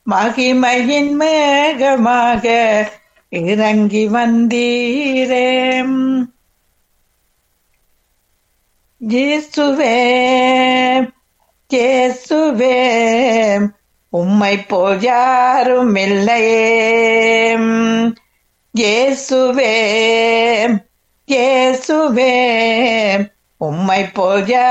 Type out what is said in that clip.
மகிமையின் மேகமாக இறங்கி வந்தீரே. இயேசுவே இயேசுவே உம்மை போல் யாரும் இல்லையே. இயேசுவே இயேசுவே உம்மை போல்